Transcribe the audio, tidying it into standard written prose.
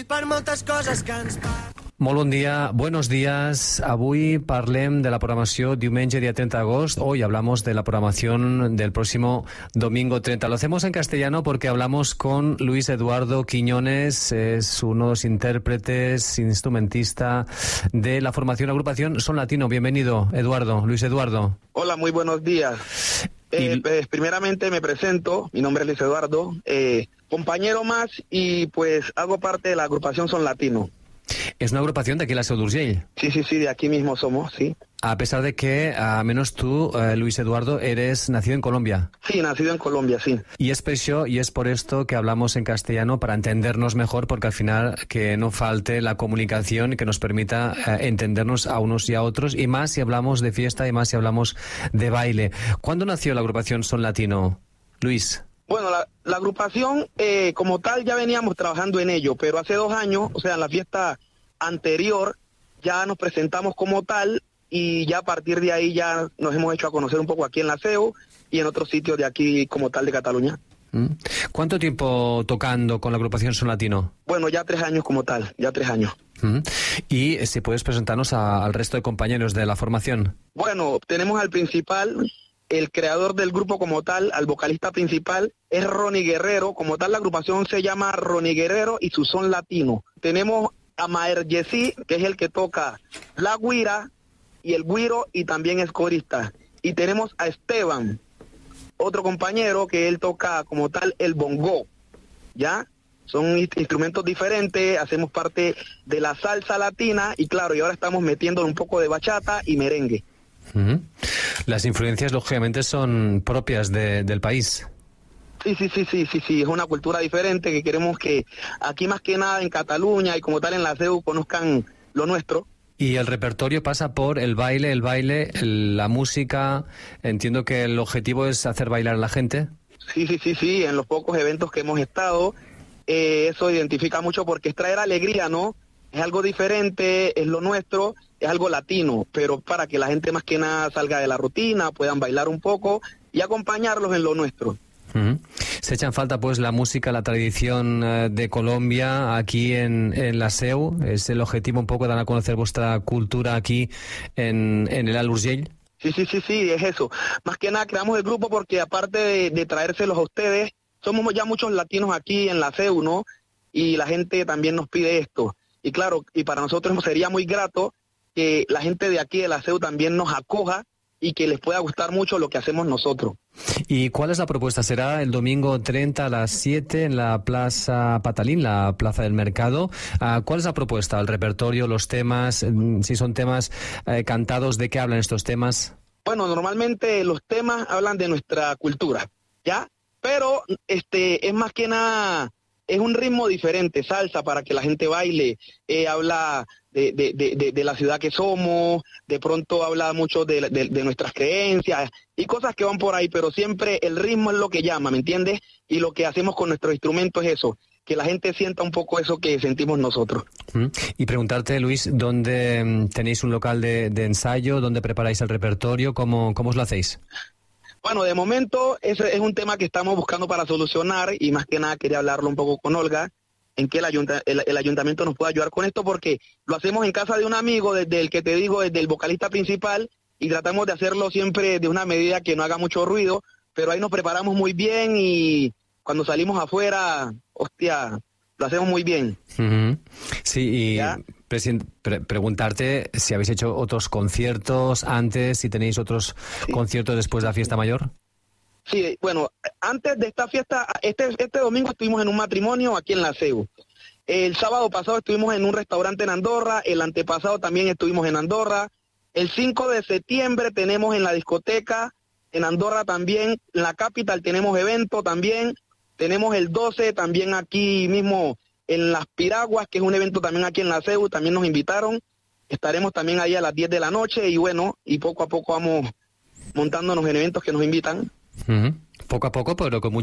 per moltes coses que ens Molt bon dia, buenos días. Avui parlem de la programació diumenge, día 30 de agosto. Hoy hablamos de la programación del próximo domingo 30. Lo hacemos en castellano porque hablamos con Luis Eduardo Quiñones, es uno de los intérpretes, instrumentista de la formación agrupación Son Latino. Bienvenido, Eduardo, Luis Eduardo. Hola, muy buenos días. Pues, primeramente me presento, mi nombre es Luis Eduardo, compañero más y pues hago parte de la agrupación Son Latino. Es una agrupación de aquí en la Seu d'Urgell. Sí, de aquí mismo somos, sí. A pesar de que, a menos tú, Luis Eduardo, eres nacido en Colombia. Sí, nacido en Colombia, sí. Y es por esto que hablamos en castellano, para entendernos mejor, porque al final que no falte la comunicación y que nos permita entendernos a unos y a otros, y más si hablamos de fiesta y más si hablamos de baile. ¿Cuándo nació la agrupación Son Latino, Luis? Bueno, la agrupación como tal ya veníamos trabajando en ello, pero hace 2 años, o sea, en la fiesta anterior, ya nos presentamos como tal y ya a partir de ahí ya nos hemos hecho a conocer un poco aquí en la CEU y en otros sitios de aquí como tal de Cataluña. ¿Cuánto tiempo tocando con la agrupación Son Latino? Bueno, ya 3 años como tal, ya 3 años. Y si puedes presentarnos al resto de compañeros de la formación. Bueno, tenemos al principal, el creador del grupo como tal, al vocalista principal, es Ronnie Guerrero. Como tal, la agrupación se llama Ronnie Guerrero y su Son Latino. Tenemos a Maer Yesí, que es el que toca la güira y el güiro y también es corista. Y tenemos a Esteban, otro compañero que él toca como tal el bongo, ¿ya? Son instrumentos diferentes, hacemos parte de la salsa latina y claro, y ahora estamos metiendo un poco de bachata y merengue. Las influencias, lógicamente, son propias del país. Sí, es una cultura diferente que queremos que aquí más que nada en Cataluña y como tal en la CEU conozcan lo nuestro. Y el repertorio pasa por el baile, la música. Entiendo que el objetivo es hacer bailar a la gente. Sí, en los pocos eventos que hemos estado, eso identifica mucho porque es traer alegría, ¿no? Es algo diferente, es lo nuestro, es algo latino, pero para que la gente más que nada salga de la rutina, puedan bailar un poco y acompañarlos en lo nuestro. Se echa en falta pues la música, la tradición de Colombia aquí en la SEU. Es el objetivo un poco de dar a conocer vuestra cultura aquí en el Alt Urgell. Sí, es eso. Más que nada creamos el grupo porque aparte de traérselos a ustedes, somos ya muchos latinos aquí en la SEU, ¿no? Y la gente también nos pide esto. Y claro, y para nosotros sería muy grato que la gente de aquí de la SEU también nos acoja y que les pueda gustar mucho lo que hacemos nosotros. ¿Y cuál es la propuesta? ¿Será el domingo 30 a las 7 en la Plaza Patalín, la Plaza del Mercado? ¿Cuál es la propuesta? ¿El repertorio, los temas? Si son temas cantados, ¿de qué hablan estos temas? Bueno, normalmente los temas hablan de nuestra cultura, ¿ya? Pero es más que nada, es un ritmo diferente, salsa para que la gente baile, habla de la ciudad que somos, de pronto habla mucho de nuestras creencias y cosas que van por ahí, pero siempre el ritmo es lo que llama, ¿me entiendes? Y lo que hacemos con nuestro instrumento es eso, que la gente sienta un poco eso que sentimos nosotros. Y preguntarte, Luis, ¿dónde tenéis un local de ensayo? ¿Dónde preparáis el repertorio? ¿Cómo os lo hacéis? Bueno, de momento ese es un tema que estamos buscando para solucionar y más que nada quería hablarlo un poco con Olga, en que el ayuntamiento nos pueda ayudar con esto porque lo hacemos en casa de un amigo, desde el que te digo, desde el vocalista principal y tratamos de hacerlo siempre de una medida que no haga mucho ruido, pero ahí nos preparamos muy bien y cuando salimos afuera, hostia, lo hacemos muy bien. Sí, y preguntarte si habéis hecho otros conciertos antes, si tenéis otros conciertos después de la fiesta mayor. Sí, bueno, antes de esta fiesta, este domingo estuvimos en un matrimonio aquí en la CEU. El sábado pasado estuvimos en un restaurante en Andorra, el antepasado también estuvimos en Andorra. El 5 de septiembre tenemos en la discoteca, en Andorra también, en la capital tenemos evento también. Tenemos el 12 también aquí mismo en Las Piraguas, que es un evento también aquí en la CEU, también nos invitaron. Estaremos también ahí a las 10 de la noche y bueno, y poco a poco vamos montándonos en eventos que nos invitan. Poco a poco, pero con mucho